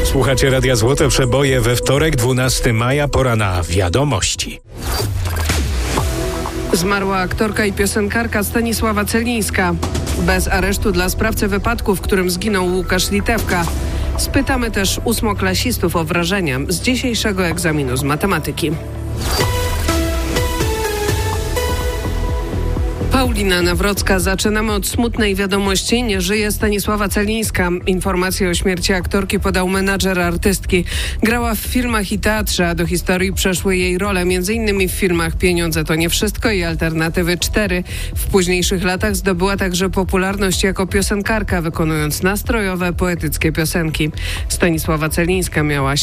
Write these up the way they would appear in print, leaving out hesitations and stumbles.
Słuchacie Radia Złote Przeboje we wtorek, 12 maja, pora na wiadomości. Zmarła aktorka i piosenkarka Stanisława Celińska. Bez aresztu dla sprawcy wypadku, w którym zginął Łukasz Litewka. Spytamy też ósmoklasistów o wrażenia z dzisiejszego egzaminu z matematyki. Paulina Nawrocka. Zaczynamy od smutnej wiadomości. Nie żyje Stanisława Celińska. Informację o śmierci aktorki podał menadżer artystki. Grała w filmach i teatrze, a do historii przeszły jej role m.in. w filmach Pieniądze to nie wszystko i Alternatywy 4. W późniejszych latach zdobyła także popularność jako piosenkarka, wykonując nastrojowe, poetyckie piosenki. Stanisława Celińska miała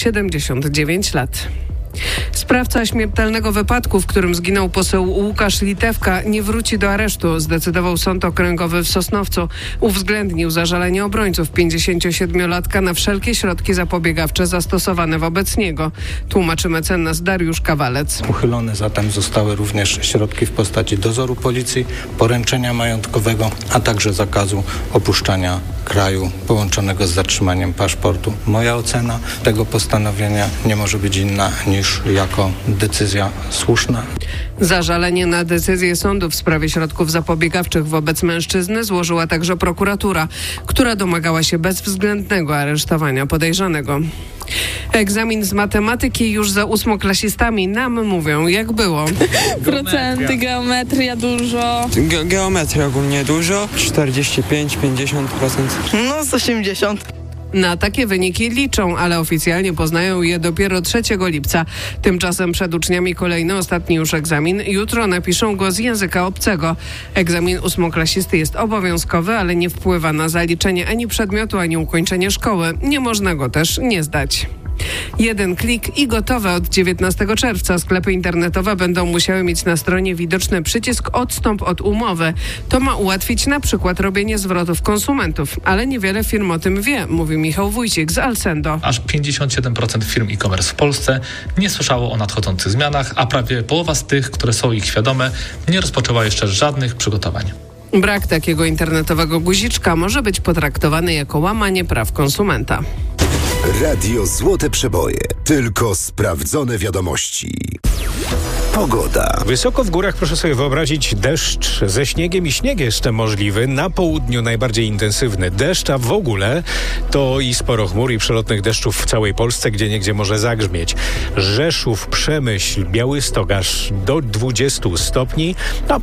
79 lat. Sprawca śmiertelnego wypadku, w którym zginął poseł Łukasz Litewka, nie wróci do aresztu, zdecydował Sąd Okręgowy w Sosnowcu. Uwzględnił zażalenie obrońców 57-latka na wszelkie środki zapobiegawcze zastosowane wobec niego. Tłumaczy mecenas Dariusz Kawalec. Uchylone zatem zostały również środki w postaci dozoru policji, poręczenia majątkowego, a także zakazu opuszczania kraju połączonego z zatrzymaniem paszportu. Moja ocena tego postanowienia nie może być inna niż jako decyzja słuszna. Zażalenie na decyzję sądu w sprawie środków zapobiegawczych wobec mężczyzny złożyła także prokuratura, która domagała się bezwzględnego aresztowania podejrzanego. Egzamin z matematyki już za ósmoklasistami. Nam mówią, jak było. Procenty, geometria dużo. Geometria ogólnie dużo. 45-50%. No z 80. Na takie wyniki liczą, ale oficjalnie poznają je dopiero 3 lipca. Tymczasem przed uczniami kolejny, ostatni już egzamin. Jutro napiszą go z języka obcego. Egzamin ósmoklasisty jest obowiązkowy, ale nie wpływa na zaliczenie ani przedmiotu, ani ukończenie szkoły. Nie można go też nie zdać. Jeden klik i gotowe. Od 19 czerwca sklepy internetowe będą musiały mieć na stronie widoczny przycisk odstąp od umowy. To ma ułatwić na przykład robienie zwrotów konsumentów, ale niewiele firm o tym wie, mówi Michał Wójcik z Alsendo. Aż 57% firm e-commerce w Polsce nie słyszało o nadchodzących zmianach, a prawie połowa z tych, które są ich świadome, nie rozpoczęła jeszcze żadnych przygotowań. Brak takiego internetowego guziczka może być potraktowany jako łamanie praw konsumenta. Radio Złote Przeboje. Tylko sprawdzone wiadomości. Pogoda. Wysoko w górach proszę sobie wyobrazić deszcz ze śniegiem i śnieg jeszcze możliwy. Na południu najbardziej intensywny deszcz, a w ogóle to i sporo chmur i przelotnych deszczów w całej Polsce, gdzieniegdzie może zagrzmieć. Rzeszów, Przemyśl, Białystok aż do 20 stopni, a